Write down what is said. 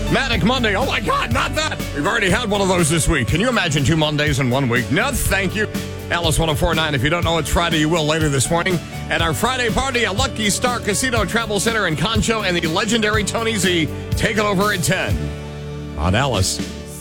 Manic Monday. Oh my God, not that. We've already had one of those this week. Can you imagine 2 Mondays in 1 week? No, thank you. Alice 1049. If you don't know it's Friday, you will later this morning. At our Friday party at Lucky Star Casino Travel Center in Concho and the legendary Tony Z. Take it over at 10 on Alice